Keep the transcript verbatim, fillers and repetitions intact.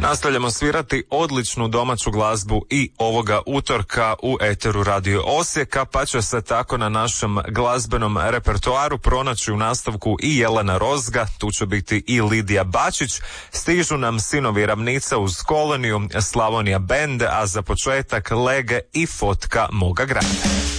Nastavljamo svirati odličnu domaću glazbu i ovoga utorka u eteru Radio Osijeka, pa će se tako na našem glazbenom repertoaru pronaći u nastavku i Jelena Rozga, tu će biti i Lidija Bačić, stižu nam Sinovi Ravnica uz koloniju, Slavonija Band, a za početak Lege i Fotka moga grada.